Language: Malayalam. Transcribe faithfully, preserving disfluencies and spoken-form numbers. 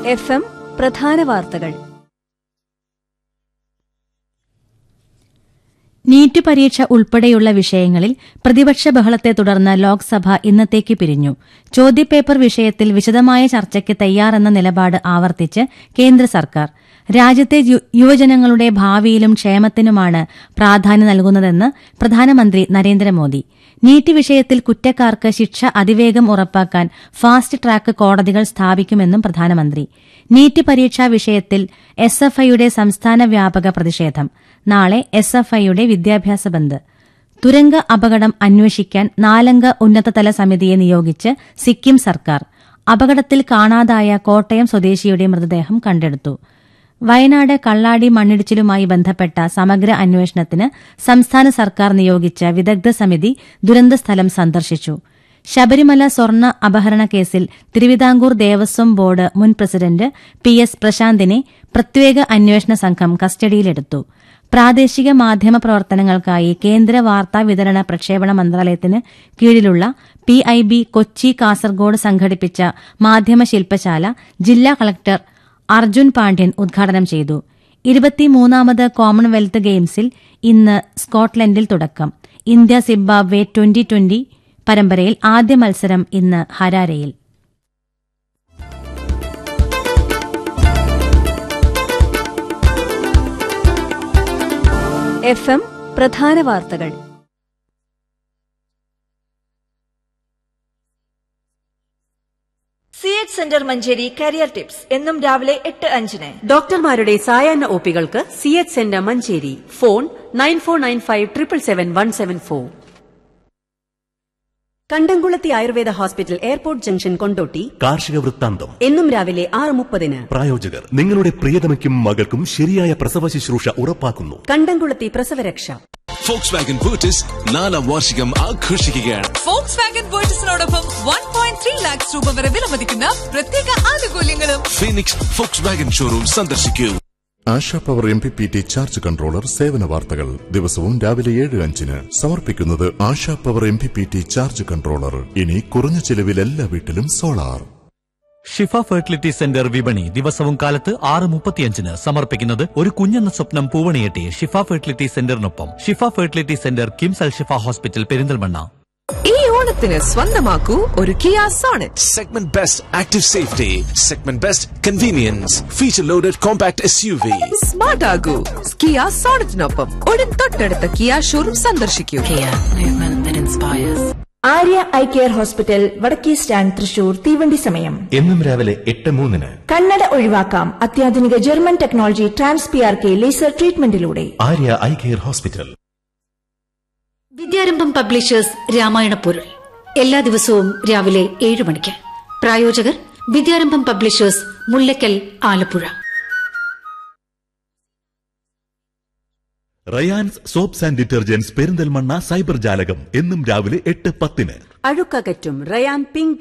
എഫ് എം പ്രധാന വാർത്തകൾ. നീറ്റ് പരീക്ഷ ഉൾപ്പെടെയുള്ള വിഷയങ്ങളിൽ പ്രതിപക്ഷ ബഹളത്തെ തുടർന്ന് ലോക്സഭ ഇന്നത്തേക്ക് പിരിഞ്ഞു. ചോദ്യപേപ്പർ വിഷയത്തിൽ വിശദമായ ചർച്ചയ്ക്ക് തയ്യാറെന്ന നിലപാട് ആവർത്തിച്ച് കേന്ദ്ര സർക്കാർ. രാജ്യത്തെ യുവജനങ്ങളുടെ ഭാവിയിലും ക്ഷേമത്തിനുമാണ് പ്രാധാന്യം നൽകുന്നതെന്ന് പ്രധാനമന്ത്രി നരേന്ദ്രമോദി. നീറ്റ് വിഷയത്തിൽ കുറ്റക്കാർക്ക് ശിക്ഷ അതിവേഗം ഉറപ്പാക്കാൻ ഫാസ്റ്റ് ട്രാക്ക് കോടതികൾ സ്ഥാപിക്കുമെന്നും പ്രധാനമന്ത്രി. നീറ്റ് പരീക്ഷാ വിഷയത്തിൽ എസ് എഫ് ഐയുടെ സംസ്ഥാന വ്യാപക പ്രതിഷേധം. നാളെ എസ് എഫ് ഐയുടെ വിദ്യാഭ്യാസ ബന്ദ്. തുരങ്ക അപകടം അന്വേഷിക്കാൻ നാലംഗ ഉന്നതതല സമിതിയെ നിയോഗിച്ച് സിക്കിം സർക്കാർ. അപകടത്തിൽ കാണാതായ കോട്ടയം സ്വദേശിയുടെ മൃതദേഹം കണ്ടെടുത്തു. വയനാട് കള്ളാടി മണ്ണിടിച്ചിലുമായി ബന്ധപ്പെട്ട സമഗ്ര അന്വേഷണത്തിന് സംസ്ഥാന സർക്കാർ നിയോഗിച്ച വിദഗ്ധ സമിതി ദുരന്തസ്ഥലം സന്ദർശിച്ചു. ശബരിമല സ്വർണ്ണ അപഹരണ കേസിൽ തിരുവിതാംകൂർ ദേവസ്വം ബോർഡ് മുൻ പ്രസിഡന്റ് പി എസ് പ്രശാന്തിനെ പ്രത്യേക അന്വേഷണ സംഘം കസ്റ്റഡിയിലെടുത്തു. പ്രാദേശിക മാധ്യമ പ്രവർത്തനങ്ങൾക്കായി കേന്ദ്ര വാർത്താ വിതരണ പ്രക്ഷേപണ മന്ത്രാലയത്തിന് കീഴിലുള്ള P I B Kochi Kasaragod സംഘടിപ്പിച്ച മാധ്യമ ശില്പശാല ജില്ലാ കളക്ടർ അർജുൻ പാണ്ഡ്യൻ ഉദ്ഘാടനം ചെയ്തു. ഇരുപത്തിമൂന്നാമത് കോമൺവെൽത്ത് ഗെയിംസിൽ ഇന്ന് സ്കോട്ട്ലൻഡിൽ തുടക്കം. ഇന്ത്യ സിംബാബ്വെ ട്വന്റി ട്വന്റി പരമ്പരയിൽ ആദ്യ മത്സരം ഇന്ന് ഹരാരെയിൽ. എഫ് എം പ്രധാന വാർത്തകൾ. C H centre Manjeri career tips എന്നും രാവിലെ എട്ട് അഞ്ചിന്. ഡോക്ടർമാരുടെ സായാഹ്ന ഒപികൾക്ക് C H centre Manjeri. Phone nine four nine five triple seven one seven four. കണ്ടംകുളത്തി Ayurveda hospital airport junction Kondotty. കാർഷിക വൃത്താന്തം എന്നും രാവിലെ ആറ് മുപ്പതിന്. പ്രായോജകർ നിങ്ങളുടെ പ്രിയതമയ്ക്കും മകൾക്കും ശരിയായ പ്രസവ ശുശ്രൂഷ ഉറപ്പാക്കുന്നു. കണ്ടംകുളത്തി പ്രസവരക്ഷ. ഫോക്സ് വാഗൻ ബൂട്ടിസ് നാലാം വാർഷികം ആഘോഷിക്കുകയാണ്. Fox Wagen ബൂട്ടിസിനോടൊപ്പം one point three lakhs രൂപ വരെ വിലമതിക്കുന്ന പ്രത്യേക ആനുകൂല്യങ്ങളും. ഫീനിക്സ് ഫോക്സ് വാഗൻ ഷോറൂം സന്ദർശിക്കൂ. ASHA power M P P T charge controller സേവന വാർത്തകൾ ദിവസവും രാവിലെ ഏഴ് അഞ്ചിന് സമർപ്പിക്കുന്നത് ASHA power M P P T charge controller. ഇനി കുറഞ്ഞ ചെലവിൽ എല്ലാ വീട്ടിലും സോളാർ. ഷിഫ ഫെർട്ടിലിറ്റി സെന്റർ വിപണി ദിവസവും കാലത്ത് ആറ് മുപ്പത്തിയഞ്ചിന് സമർപ്പിക്കുന്നത് ഒരു കുഞ്ഞെന്ന സ്വപ്നം പൂവണിയെട്ടി ഷിഫ ഫെർട്ടിലിറ്റി സെന്ററിനൊപ്പം. ഷിഫ ഫെർട്ടിലിറ്റി സെന്റർ കിംസ് അൽ ഷിഫ ഹോസ്പിറ്റൽ പെരിന്തൽമണ്ണ. ഈ ഓണത്തിന് സ്വന്തമാക്കൂ ഒരു Kia Sonet. Segment best active safety, segment best convenience, feature loaded compact S U V. Smart ആകൂ Kia സോണറ്റിനൊപ്പം ഉടൻ തൊട്ടടുത്ത കിയ ഷോറൂം സന്ദർശിക്കൂ. ആര്യ ഐ കെയർ ഹോസ്പിറ്റൽ വടക്കേ സ്റ്റാൻഡ് തൃശൂർ. തീവണ്ടി സമയം എന്നും രാവിലെ എട്ട് മൂന്നിന്. കണ്ണട ഒഴിവാക്കാം അത്യാധുനിക German technology trans P R K laser ട്രീറ്റ്മെന്റിലൂടെ. Arya eye care hospital. വിദ്യാരംഭം പബ്ലിഷേഴ്സ് രാമായണ പൊരുൾ എല്ലാ ദിവസവും രാവിലെ ഏഴ് മണിക്ക്. പ്രായോജകർ വിദ്യാരംഭം publishers Mullakkal, Alappuzha. Rayan's soaps and detergents Perinthalmanna cyber ജാലകം എന്നും രാവിലെ എട്ട് പത്തിന്. അഴുക്കകറ്റും റയാൻ പിങ്ക്